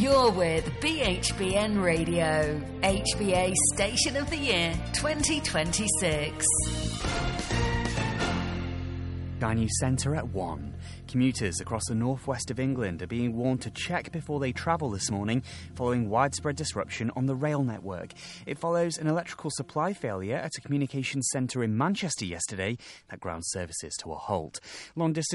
You're with BHBN Radio, HBA Station of the Year 2026. Sky News Centre at 1. Commuters across the northwest of England are being warned to check before they travel this morning following widespread disruption on the rail network. It follows an electrical supply failure at a communications centre in Manchester yesterday that ground services to a halt. Long distance